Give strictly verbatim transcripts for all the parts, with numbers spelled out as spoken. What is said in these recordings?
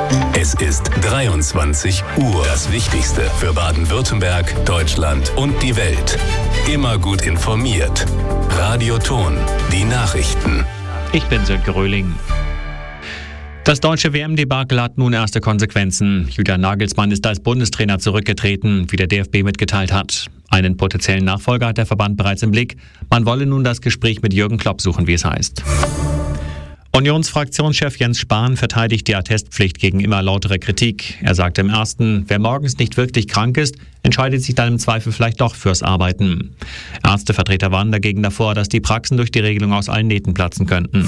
Es ist dreiundzwanzig Uhr. Das Wichtigste für Baden-Württemberg, Deutschland und die Welt. Immer gut informiert. Radio Ton, die Nachrichten. Ich bin Sönke Röhling. Das deutsche W M-Debakel hat nun erste Konsequenzen. Julian Nagelsmann ist als Bundestrainer zurückgetreten, wie der D F B mitgeteilt hat. Einen potenziellen Nachfolger hat der Verband bereits im Blick. Man wolle nun das Gespräch mit Jürgen Klopp suchen, wie es heißt. Unionsfraktionschef Jens Spahn verteidigt die Attestpflicht gegen immer lautere Kritik. Er sagte im ersten, wer morgens nicht wirklich krank ist, entscheidet sich dann im Zweifel vielleicht doch fürs Arbeiten. Ärztevertreter warnen dagegen davor, dass die Praxen durch die Regelung aus allen Nähten platzen könnten.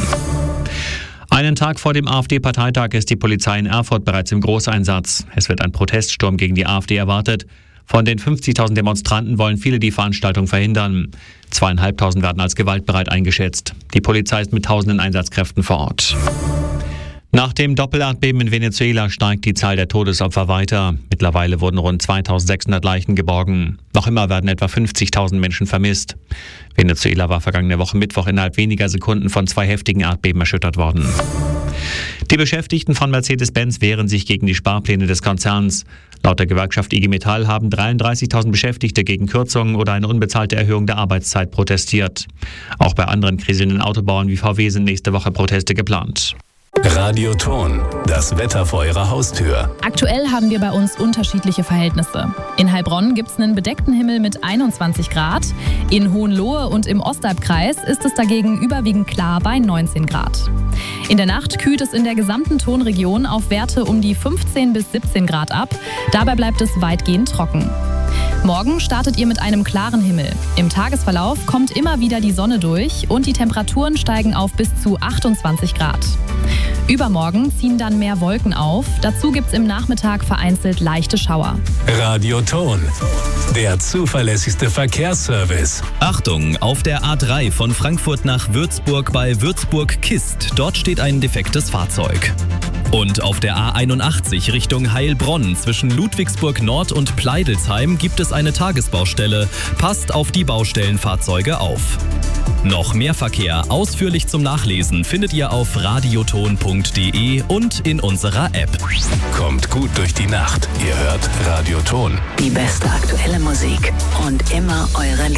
Einen Tag vor dem AfD-Parteitag ist die Polizei in Erfurt bereits im Großeinsatz. Es wird ein Proteststurm gegen die AfD erwartet. Von den fünfzigtausend Demonstranten wollen viele die Veranstaltung verhindern. Zweieinhalbtausend werden als gewaltbereit eingeschätzt. Die Polizei ist mit tausenden Einsatzkräften vor Ort. Nach dem Doppelerdbeben in Venezuela steigt die Zahl der Todesopfer weiter. Mittlerweile wurden rund zweitausendsechshundert Leichen geborgen. Noch immer werden etwa fünfzigtausend Menschen vermisst. Venezuela war vergangene Woche Mittwoch innerhalb weniger Sekunden von zwei heftigen Erdbeben erschüttert worden. Die Beschäftigten von Mercedes-Benz wehren sich gegen die Sparpläne des Konzerns. Laut der Gewerkschaft I G Metall haben dreiunddreißigtausend Beschäftigte gegen Kürzungen oder eine unbezahlte Erhöhung der Arbeitszeit protestiert. Auch bei anderen kriselnden Autobauern wie V W sind nächste Woche Proteste geplant. Radio Ton, das Wetter vor Ihrer Haustür. Aktuell haben wir bei uns unterschiedliche Verhältnisse. In Heilbronn gibt es einen bedeckten Himmel mit einundzwanzig Grad. In Hohenlohe und im Ostalbkreis ist es dagegen überwiegend klar bei neunzehn Grad. In der Nacht kühlt es in der gesamten Tonregion auf Werte um die fünfzehn bis siebzehn Grad ab. Dabei bleibt es weitgehend trocken. Morgen startet ihr mit einem klaren Himmel. Im Tagesverlauf kommt immer wieder die Sonne durch und die Temperaturen steigen auf bis zu achtundzwanzig Grad. Übermorgen ziehen dann mehr Wolken auf. Dazu gibt es im Nachmittag vereinzelt leichte Schauer. Radio Ton, der zuverlässigste Verkehrsservice. Achtung, auf der A drei von Frankfurt nach Würzburg bei Würzburg-Kist. Dort steht ein defektes Fahrzeug. Und auf der A einundachtzig Richtung Heilbronn zwischen Ludwigsburg Nord und Pleidelsheim gibt es eine Tagesbaustelle. Passt auf die Baustellenfahrzeuge auf. Noch mehr Verkehr ausführlich zum Nachlesen findet ihr auf radioton punkt de und in unserer App. Kommt gut durch die Nacht. Ihr hört Radio Ton. Die beste aktuelle Musik und immer eure